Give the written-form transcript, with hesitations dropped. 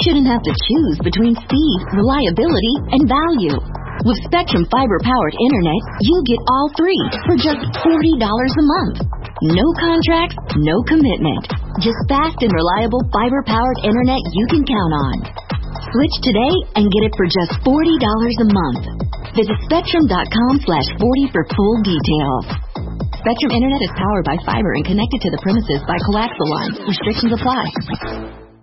shouldn't have to choose between speed, reliability, and value. With Spectrum fiber-powered internet, you get all three for just $40 a month. No contracts, no commitment. Just fast and reliable fiber-powered internet you can count on. Switch today and get it for just $40 a month. Visit Spectrum.com/40 for full details. Spectrum Internet is powered by fiber and connected to the premises by coaxial lines. Restrictions apply.